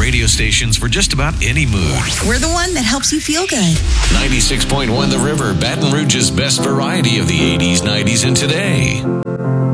radio stations for just about any mood. We're the one that helps you feel good. 96.1 The River, Baton Rouge's best variety of the 80s, 90s, and today.